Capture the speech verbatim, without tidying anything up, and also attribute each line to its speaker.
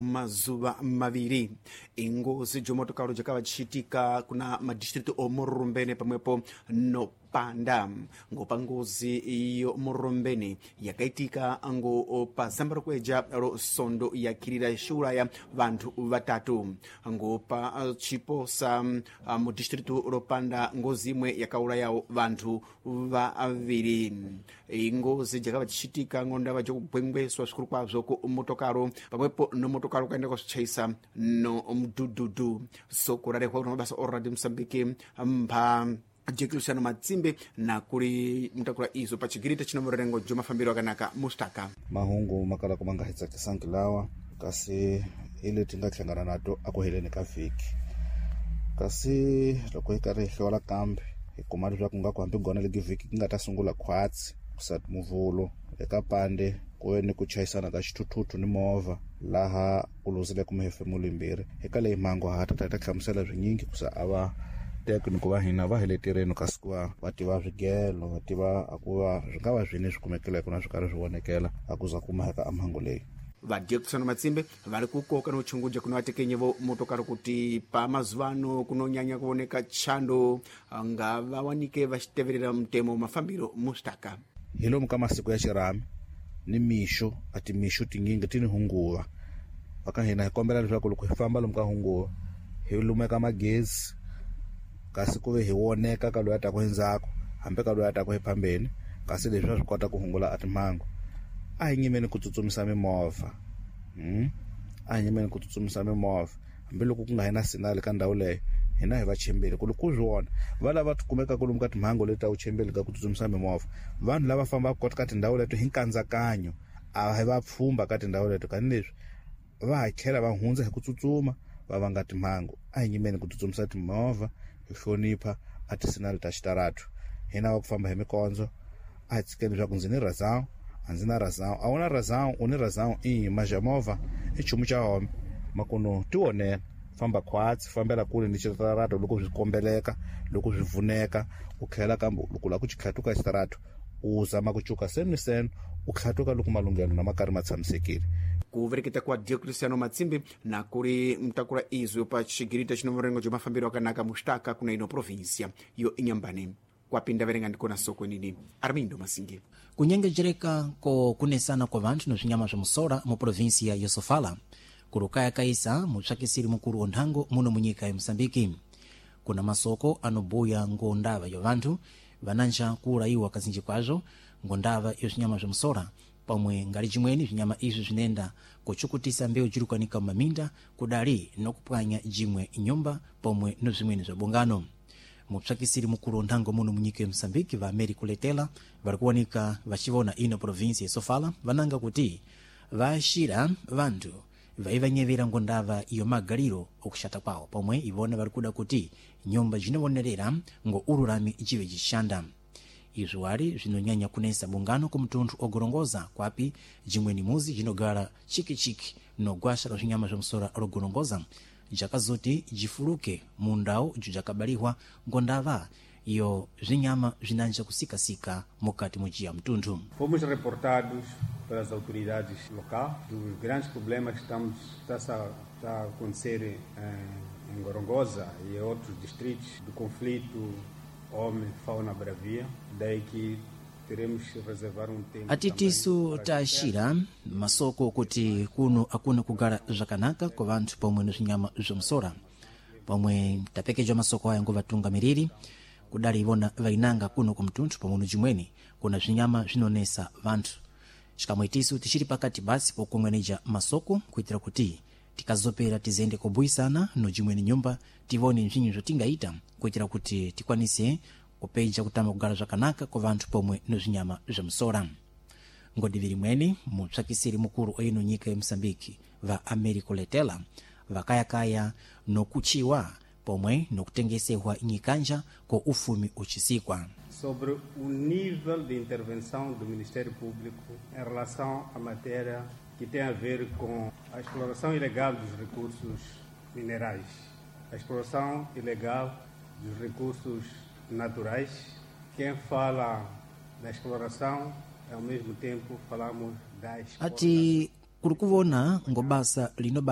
Speaker 1: mazuva maviri. Ingozi jomotokaro jakava chitika kuna madistritu omurumbene pamwepo no panda ngopa ngozi iyo murumbeni yakaitika ngo pa zambaro kweja ro sondo yakirira shura ya vantu vatatu ngopa uh, chiposa uh, mu distritu ropanda ngozi imwe yakaura yao vantu vaviri. Ingozi jakava chitika ngonda vajo kubwengweswa zvikuru kwazvo ku motokaro pamwepo no motokaro kaenda kuchaisa no mdududu soko rarehwa kuna basa oradi Msambiki mpa Jekulusiano Matsimbe na kuri mtakura izo pachigirita chino murengo joma fambiro akanaka mustaka
Speaker 2: mahungu makala kumanga hitsa kisangilawa kasi ile tinga tlangana nato akuheleni ka viki kasi loko ikari hlola kambe ikumari swa kunga kwambe gona le viki ngata sungula khwatsi kusat muvulo eka pande kuweni ku chayisana ka xithuthuthu ni movha laha ku luzile ku mihefemulo imbirhi eka leyi mhangu hata ta ta hlamusela swinyingi kusa ava tekniko va hina va hele tireni kasi kuva va tiva swigelo va tiva akuva swi nga va zwini swi kumekeleko na swi karhi swi vonekela akuza kumeka amhangu leyi.
Speaker 1: Vajekulusiano Matsimbe vari kukoka no chunguja kuno vatekenye vo motokari kuti pa mazuvano kunonyanya kuoneka chando nga vawanike vachiteverera mutemo mafambiro mustaka.
Speaker 2: Hi lomu ka masiku ya xirhami ni mixo a timixo tinyingi ti ni hunguva va ka hina hi kombela leswaku loko hi famba lomu ka hunguva hi lumeka magezi kasi ku ve hi woneka ka loyi a taku endzhaku hambi ka loyi a taku ephambeni kasi leswi swa swi kota ku hungula a timhangu. A hi nyimeni ku tsutsumisa mimovha hmm? a hi nyimeni ku tsutsumisa mimovha hambiloko ku nga hina sinali ka ndhawu leyo hina hi vachembeli ku loko zwona va lava tikumeka ku lomu ka timhangu leti ta uchembeli ka ku tsutsumisa mimovha vanhu lava fambaka kota ka tindhawu leto hi nkandzakanyo a hi va pfumba ka tindhawu leto kani leswi va ha tlhela va hundza hi ku tsutsuma va vanga timhangu. A hi nyimeni ku tsutsumisa timovha hi hlonipha a tisinali ta xitaratu hina va ku famba hi mikondzo a hi tshikeni leswaku ndzi ni razão a ndzi na razão a wu na razão u ni razão i maja movha i nchumu xa home makuno ti wonela famba khwatsi fambela kule ni xitaratu loko swi kombeleka loko swi vuneka u tlhela kambe loko la ku xikhatuka hi xitaratu u zama ku cuka seni ni seni u khatuka loko malunghelo na makari ma tshamisekile.
Speaker 1: Ku vereketa kwa Jekulusiano Matsimbe na kuri mtakura izo pa chigirita chino murengo joma fambiro akanaka mustaka kuna ino provincia yo inyambani kwapinda verenga ndikona soko nini Armindo Masingi.
Speaker 3: Kunyengejereka ko kunesana kwa vantu no zvinyama zva musora mu provincia yo Sofala kurukaya kaisa mutsvakisiri mukuru onthango muno munyika ya Msambiki. Kuna masoko anobuya ngondava yo vantu vananja kuurayiwa kazinji kwazvo ngondava yo zvinyama zva musora pamwe ngali chimweni zvinyama izvi zvinenda kuchukutisa mbeu jirukanika maminda kudali nokupwanya jimwe nyumba pamwe no zvimweni zva bongano. Mutsvakisiri mukuru onthango muno munyika ya Msambiki va Ameri kuletela vari kuwanika vachivona ino provinsi ya Sofala vananga kuti vaashira vantu vaivanyevera ngondava iyo magaliro okushata kwawo pomwe ivona vari kuda kuti nyumba zvinoonerera ngo ururami ichive chishanda. Izvo wari zvinonyanya kunesa bungano kumutundu ogorongoza kwapi jimweni muzi jinogara chikichiki no gwasha la zvinyama zva musora rogorongoza jakazoti jifuluke mundau jo jakabalihwa ngondava iyo zvinyama zvinanja kusikasika mukati mujiya mtundu.
Speaker 4: Fomos reportados pelas autoridades locais dos grandes problemas que estamos está a acontecer em, em Gorongosa e outros distritos do conflito homem fauna bravia, daí que teremos que reservar um tempo.
Speaker 3: Atitisu taashira masoko kuti kuno akuna kugara zvakanaka kwa vantu pomwe no zvinyama zvamusora pomwe tapekeja masoko aya ngovatunga miriri kudali ivona vainanga kuno kumtundu pomwe no jimweni kuna zvinyama zvinonesa vantu. Chikamwetisu tichiri pakati basi pokumweneja masoko kuitira kuti tikazopera tizende kubuyisana no jimweni nyumba tivone zvinyi zvotingaita kuitira kuti tikwanise kupeja kutama kugara zvakanaka kwa vantu pomwe no zvinyama zvamusora. Ngodiviri mweni mutsvakisiri mukuru oino nyika ya Msambiki va Ameri kuletela vakayakaya nokuchiwa pomwe nokutengesewa nyikanja ko ufumi uchisikwa.
Speaker 4: Sobre o nível de intervenção do Ministério Público em relação à matéria que tem a ver com a exploração ilegal dos recursos minerais, a exploração ilegal dos recursos naturais. Quem fala da exploração, ao mesmo tempo falamos da exploração.
Speaker 3: Ati kurikuvona ngobasa lino